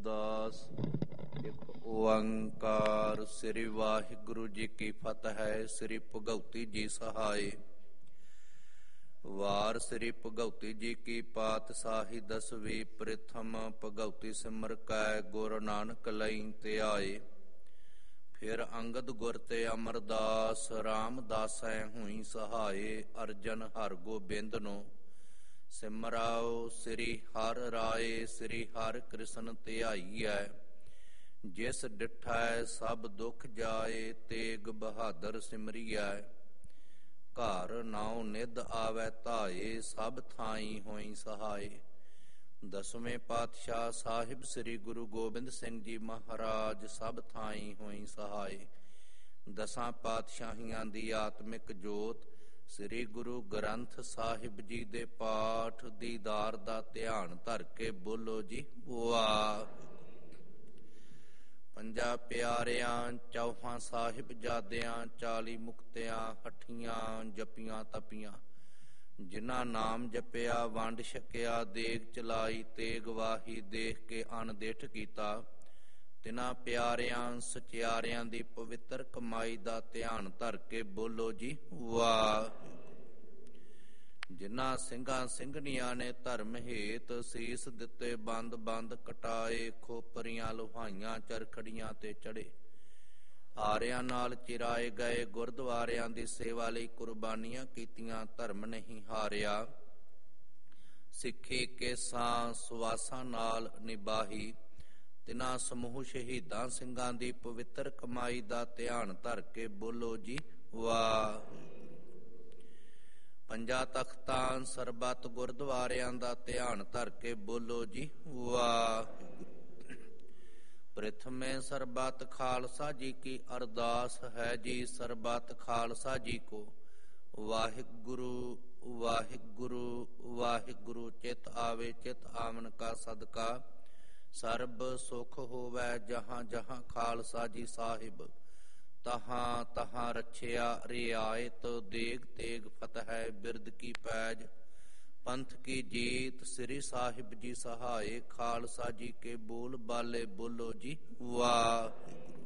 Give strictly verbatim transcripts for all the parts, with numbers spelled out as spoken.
ਅਰਦਾਸ। ਇੱਕ ਓੰਕਾਰ ਸ੍ਰੀ ਵਾਹਿਗੁਰੂ ਜੀ ਕੀ ਫਤਿਹ ਹੈ। ਸ੍ਰੀ ਭਗਉਤੀ ਜੀ ਸਹਾਏ। ਵਾਰ ਸ੍ਰੀ ਭਗਉਤੀ ਜੀ ਕੀ ਪਾਤਸ਼ਾਹੀ ਦਸਵੀਂ। ਪ੍ਰਥਮ ਭਗਉਤੀ ਸਿਮਰ ਕੈ ਗੁਰ ਨਾਨਕ ਲਈ ਧਿਆਏ। ਫਿਰ ਅੰਗਦ ਗੁਰ ਤੇ ਅਮਰਦਾਸ ਰਾਮਦਾਸੈ ਹੋਈ ਸਹਾਏ। ਅਰਜਨ ਹਰ ਗੋਬਿੰਦ ਨੂੰ ਸਿਮਰਾਓ ਸ੍ਰੀ ਹਰਿ ਰਾਏ। ਸ੍ਰੀ ਹਰਿ ਕ੍ਰਿਸ਼ਨ ਧਿਆਈਐ ਜਿਸ ਡਿਠੈ ਸਭ ਦੁਖ ਜਾਏ। ਤੇਗ ਬਹਾਦਰ ਸਿਮਰੀਐ ਘਰ ਨਾਉ ਨਿਧ ਆਵੈ ਧਾਏ। ਸਭ ਥਾਈ ਹੋਈ ਸਹਾਏ। ਦਸਵੇਂ ਪਾਤਸ਼ਾਹ ਸਾਹਿਬ ਸ੍ਰੀ ਗੁਰੂ ਗੋਬਿੰਦ ਸਿੰਘ ਜੀ ਮਹਾਰਾਜ ਸਭ ਥਾਈ ਹੋਈ ਸਹਾਏ। ਦਸਾਂ ਪਾਤਸ਼ਾਹੀਆਂ ਦੀ ਆਤਮਿਕ ਜੋਤ ਸ੍ਰੀ ਗੁਰੂ ਗ੍ਰੰਥ ਸਾਹਿਬ ਜੀ ਦੇ ਪਾਠ ਦੀਦਾਰ ਦਾ ਧਿਆਨ ਧਰ ਕੇ ਬੋਲੋ ਜੀ ਵਾਹਿਗੁਰੂ। ਪੰਜਾਂ ਪਿਆਰਿਆਂ ਚੌਹਾਂ ਸਾਹਿਬਜ਼ਾਦਿਆਂ ਚਾਲੀ ਮੁਕਤਿਆਂ ਹੱਠੀਆਂ ਜਪੀਆਂ ਤਪੀਆਂ। ਜਿਨ੍ਹਾਂ ਨਾਮ ਜਪਿਆ ਵੰਡ ਛਕਿਆ ਦੇਗ ਚਲਾਈ। ਤੇਗ ਵਾਹੀ ਦੇਖ ਕੇ ਅਣਦੇਠ ਕੀਤਾ। ਤਿਨਾਂ ਪਿਆਰਿਆਂ ਸਚਿਆਰਿਆਂ ਦੀ ਪਵਿੱਤਰ ਕਮਾਈ ਦਾ ਧਿਆਨ ਧਰ ਕੇ ਬੋਲੋ ਜੀ ਵਾਹਿਗੁਰੂ। ਜਿਨ੍ਹਾਂ ਸਿੰਘਾਂ ਸਿੰਘਣੀਆਂ ਨੇ ਧਰਮ ਹੇਤ ਸੀਸ ਦਿੱਤੇ ਬੰਦ ਬੰਦ ਕਟਾਏ। ਖੋਪਰੀਆਂ ਲੁਹਾਈਆਂ ਚਰਖੜੀਆਂ ਤੇ ਚੜੇ। ਆਰਿਆਂ ਨਾਲ ਚਿਰਾਏ ਗਏ ਗੁਰਦੁਆਰਿਆਂ ਦੀ ਸੇਵਾ ਲਈ ਕੁਰਬਾਨੀਆਂ ਕੀਤੀਆਂ। ਧਰਮ ਨਹੀਂ ਹਾਰਿਆ ਸਿੱਖੀ ਕੇਸਾਂ ਸੁਆਸਾਂ ਨਾਲ ਨਿਭਾਹੀ। ਤਿਨਾਂ ਸਮੂਹ ਸ਼ਹੀਦਾਂ ਸਿੰਘਾਂ ਦੀ ਪਵਿੱਤਰ ਕਮਾਈ ਦਾ ਧਿਆਨ ਧਰ ਕੇ ਬੋਲੋ ਜੀ ਵਾਹਿਗੁਰੂ। ਪੰਜਾਂ ਤਖਤਾਂ ਸਰਬੱਤ ਗੁਰਦੁਆਰਿਆਂ ਦਾ ਧਿਆਨ ਧਰ ਕੇ ਬੋਲੋ ਜੀ ਵਾਹਿਗੁਰੂ। ਪ੍ਰਥਮੇ ਸਰਬੱਤ ਖਾਲਸਾ ਜੀ ਕੀ ਅਰਦਾਸ ਹੈ ਜੀ। ਸਰਬੱਤ ਖਾਲਸਾ ਜੀ ਕੋ ਵਾਹਿਗੁਰੂ ਵਾਹਿਗੁਰੂ ਵਾਹਿਗੁਰੂ। ਚਿਤ ਆਵੇ ਚਿਤ ਆਵਨ ਕਾ ਸਦਕਾ ਸਰਬ ਸੁਖ ਹੋਵੈ। ਜਹਾਂ ਜਹਾਂ ਖਾਲਸਾ ਜੀ ਸਾਹਿਬ ਤਹਾਂ ਤਹਾਂ ਰਛਿਆ ਰਿਆਇਤ। ਦੇਗ ਤੇਗ ਫਤਿਹ ਬਿਰਦ ਕੀ ਪੈਜ ਪੰਥ ਕੀ ਜੀਤ। ਸ੍ਰੀ ਸਾਹਿਬ ਜੀ ਸਹਾਏ। ਖਾਲਸਾ ਜੀ ਕੇ ਬੋਲ ਬਾਲੇ ਬੋਲੋ ਜੀ ਵਾਹਿਗੁਰੂ।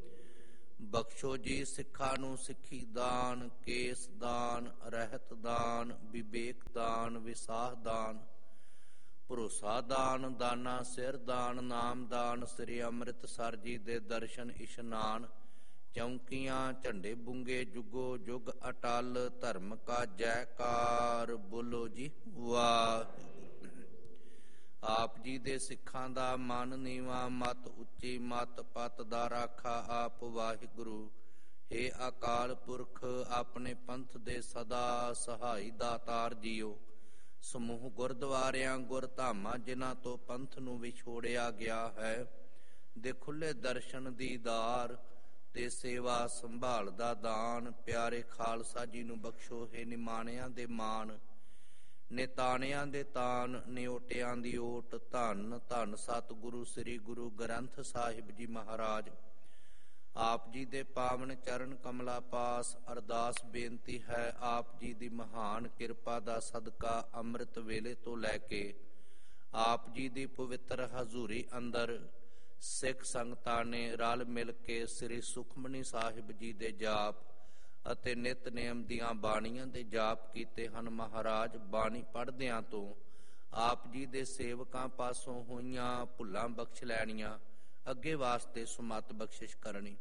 ਬਖਸ਼ੋ ਜੀ ਸਿੱਖਾਂ ਨੂੰ ਸਿੱਖੀ ਦਾਨ। ਕੇਸ ਦਾਨ ਰਹਿਤ ਦਾਨ ਵਿਵੇਕ ਦਾਨ ਵਿਸਾਹ ਦਾਨ ਭਰੋਸਾ ਦਾਨ ਦਾਨਾ ਸਿਰ ਦਾਨ ਨਾਮ ਦਾਨ। ਸ੍ਰੀ ਅੰਮ੍ਰਿਤਸਰ ਜੀ ਦੇ ਦਰਸ਼ਨ ਇਸ਼ਨਾਨ। ਚੌਂਕੀਆਂ ਝੰਡੇ ਬੁੰਗੇ ਜੁਗੋ ਜੁਗ ਅਟਲ। ਧਰਮ ਕਾ ਜੈਕਾਰ ਬੋਲੋ ਜੀ ਵਾਹਿਗੁਰੂ। ਆਪ ਜੀ ਦੇ ਸਿੱਖਾਂ ਦਾ ਮਨ ਨੀਵਾਂ ਮਤ ਉੱਚੀ ਮਤ ਪਤ ਦਾ ਰਾਖਾ ਆਪ ਵਾਹਿਗੁਰੂ। ਹੇ ਅਕਾਲ ਪੁਰਖ ਆਪਣੇ ਪੰਥ ਦੇ ਸਦਾ ਸਹਾਈ ਦਾਤਾਰ ਜੀਓ। ਸਮੂਹ ਗੁਰਦੁਆਰਿਆਂ ਗੁਰਧਾਮਾਂ ਜਿਨ੍ਹਾਂ ਤੋਂ ਪੰਥ ਨੂੰ ਵਿਛੋੜਿਆ ਗਿਆ ਹੈ ਦੇ ਖੁੱਲੇ ਦਰਸ਼ਨ ਦੀਦਾਰ ਤੇ ਸੇਵਾ ਸੰਭਾਲ ਦਾ ਦਾਨ। ਪਿਆਰੇ ਖਾਲਸਾ ਜੀ ਨੂੰ ਬਖਸ਼ੋ ਹੈ ਨਿਮਾਣਿਆਂ ਦੇ ਮਾਣ ਨਿਤਾਣਿਆਂ ਦੇ ਤਾਨ ਨਿਓਟਿਆਂ ਦੀ ਓਟ। ਧੰਨ ਧੰਨ ਸਤਿਗੁਰੂ ਸ੍ਰੀ ਗੁਰੂ ਗ੍ਰੰਥ ਸਾਹਿਬ ਜੀ ਮਹਾਰਾਜ। ਆਪ ਜੀ ਦੇ ਪਾਵਨ ਚਰਨ ਕਮਲਾ ਪਾਸ ਅਰਦਾਸ ਬੇਨਤੀ ਹੈ। ਆਪ ਜੀ ਦੀ ਮਹਾਨ ਕਿਰਪਾ ਦਾ ਸਦਕਾ ਅੰਮ੍ਰਿਤ ਵੇਲੇ ਤੋਂ ਲੈ ਕੇ ਆਪ ਜੀ ਦੀ ਪਵਿੱਤਰ ਹਜ਼ੂਰੀ ਅੰਦਰ ਸਿੱਖ ਸੰਗਤਾਂ ਨੇ ਰਲ ਮਿਲ ਕੇ ਸ੍ਰੀ ਸੁਖਮਨੀ ਸਾਹਿਬ ਜੀ ਦੇ ਜਾਪ ਅਤੇ ਨਿਤਨੇਮ ਦੀਆਂ ਬਾਣੀਆਂ ਦੇ ਜਾਪ ਕੀਤੇ ਹਨ। ਮਹਾਰਾਜ ਬਾਣੀ ਪੜ੍ਹਦਿਆਂ ਤੋਂ ਆਪ ਜੀ ਦੇ ਸੇਵਕਾਂ ਪਾਸੋਂ ਹੋਈਆਂ ਭੁੱਲਾਂ ਬਖਸ਼ ਲੈਣੀਆਂ। ਅੱਗੇ ਵਾਸਤੇ ਸੁਮਤ ਬਖਸ਼ਿਸ਼ ਕਰਨੀ।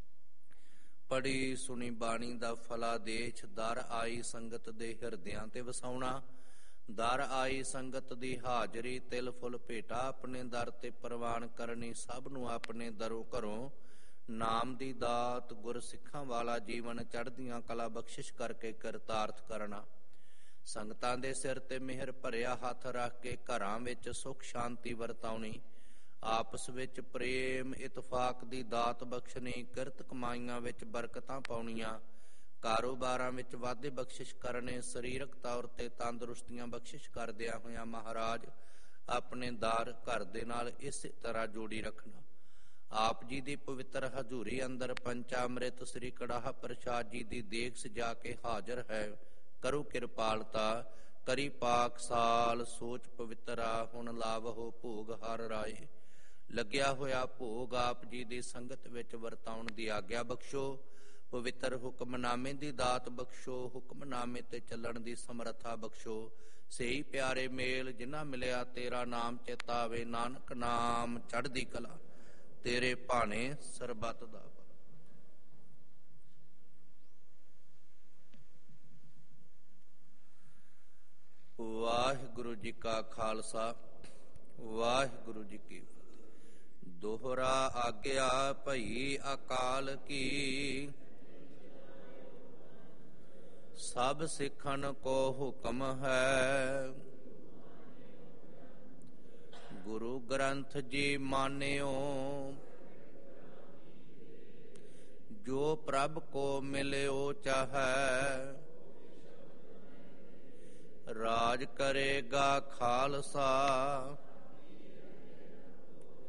ਪੜ੍ਹੀ ਸੁਣੀ ਬਾਣੀ ਦਾ ਫਲਾਦੇਸ਼ ਦਰ ਆਈ ਸੰਗਤ ਦੇ ਹਿਰਦਿਆਂ ਤੇ ਵਸਾਉਣਾ। ਦਰ ਆਈ ਸੰਗਤ ਦੀ ਹਾਜ਼ਰੀ ਤਿਲ ਫੁੱਲ ਭੇਟਾ ਆਪਣੇ ਦਰ ਤੇ ਪ੍ਰਵਾਨ ਕਰਨੀ। ਸਭ ਨੂੰ ਆਪਣੇ ਦਰੋਂ ਘਰੋਂ ਨਾਮ ਦੀ ਦਾਤ ਗੁਰ ਸਿੱਖਾਂ ਵਾਲਾ ਜੀਵਨ ਚੜ੍ਹਦੀਆਂ ਕਲਾ ਬਖਸ਼ਿਸ਼ ਕਰਕੇ ਕਿਰਤਾਰਥ ਕਰਨਾ। ਸੰਗਤਾਂ ਦੇ ਸਿਰ ਤੇ ਮਿਹਰ ਭਰਿਆ ਹੱਥ ਰੱਖ ਕੇ ਘਰਾਂ ਵਿੱਚ ਸੁਖ ਸ਼ਾਂਤੀ ਵਰਤਾਉਣੀ। ਆਪਸ ਵਿੱਚ ਪ੍ਰੇਮ ਇਤਫਾਕ ਦੀ ਦਾਤ ਬਖਸ਼ਣੀ। ਕਿਰਤ ਕਮਾਈਆਂ ਵਿੱਚ ਬਰਕਤਾਂ ਪਾਉਣੀਆਂ। ਕਾਰੋਬਾਰਾਂ ਵਿੱਚ ਵਾਧੇ ਬਖਸ਼ਿਸ਼ ਕਰਨੇ। ਸਰੀਰਕ ਤੌਰ ਤੇ ਤੰਦਰੁਸਤੀਆਂ ਬਖਸ਼ਿਸ਼ ਕਰਦਿਆਂ ਹੋਇਆਂ ਮਹਾਰਾਜ ਆਪਣੇ ਦਰ ਘਰ ਦੇ ਨਾਲ ਇਸੇ ਤਰ੍ਹਾਂ ਜੋੜੀ ਰੱਖਣਾ। ਆਪ ਜੀ ਦੀ ਪਵਿੱਤਰ ਹਜ਼ੂਰੀ ਅੰਦਰ ਪੰਚਾਮ੍ਰਿਤ ਸ੍ਰੀ ਕੜਾਹ ਪ੍ਰਸ਼ਾਦ ਜੀ ਦੀ ਦੇਗ ਸਜਾ ਕੇ ਹਾਜ਼ਰ ਹੈ। ਕਰੋ ਕਿਰਪਾਲਤਾ ਕਰੀ ਪਾਕ ਸਾਲ ਸੋਚ ਪਵਿੱਤਰਾ ਹੁਣ ਲਾਵਹੁ ਭੋਗ ਹਰ ਰਾਏ। ਲੱਗਿਆ ਹੋਇਆ ਭੋਗ ਆਪ ਜੀ ਦੀ ਸੰਗਤ ਵਿੱਚ ਵਰਤਾਉਣ ਦੀ ਆਗਿਆ ਬਖਸ਼ੋ। ਪਵਿੱਤਰ ਹੁਕਮਨਾਮੇ ਦੀ ਦਾਤ ਬਖਸ਼ੋ। ਹੁਕਮਨਾਮੇ ਤੇ ਚੱਲਣ ਦੀ ਸਮਰੱਥਾ ਬਖਸ਼ੋ। ਸਹੀ ਪਿਆਰੇ ਮੇਲ ਜਿਨ੍ਹਾਂ ਮਿਲਿਆ ਤੇਰਾ ਨਾਮ ਚੇਤਾਵੇ। ਨਾਨਕ ਨਾਮ ਚੜ੍ਹਦੀ ਕਲਾ ਤੇਰੇ ਭਾਣੇ ਸਰਬੱਤ ਦਾ ਭਲਾ। ਵਾਹਿਗੁਰੂ ਜੀ ਕਾ ਖਾਲਸਾ ਵਾਹਿਗੁਰੂ ਜੀ ਕੀ ਫਤਿਹ। ਦੋਹਰਾ ਆਗਿਆ ਭਈ ਅਕਾਲ ਕੀ, ਸਭ ਸਿੱਖਣ ਕੋ ਹੁਕਮ ਹੈ। ਗੁਰੂ ਗ੍ਰੰਥ ਜੀ ਮਾਨਿਓ, ਜੋ ਪ੍ਰਭ ਕੋ ਮਿਲਿਓ ਚਾਹੈ। ਰਾਜ ਕਰੇਗਾ ਖਾਲਸਾ,